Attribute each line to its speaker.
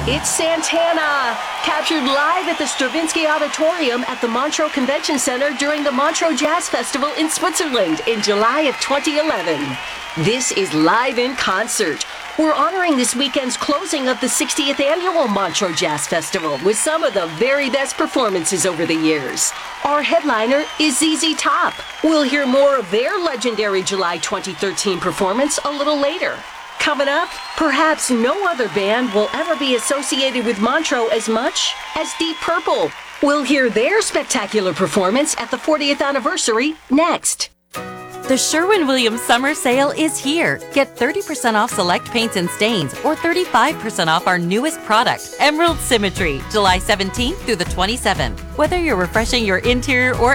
Speaker 1: It's Santana, captured live at the Stravinsky Auditorium at the Montreux Convention Center during the Montreux Jazz Festival in Switzerland in July of 2011. This is live in concert. We're honoring this weekend's closing of the 60th annual Montreux Jazz Festival with some of the very best performances over the years. Our headliner is ZZ Top. We'll hear more of their legendary July 2013 performance a little later. Coming up, perhaps no other band will ever be associated with Montreux as much as Deep Purple. We'll hear their spectacular performance at the 40th anniversary next.
Speaker 2: The Sherwin-Williams Summer Sale is here. Get 30% off select paints and stains or 35% off our newest product, Emerald Symmetry, July 17th through the 27th. Whether you're refreshing your interior or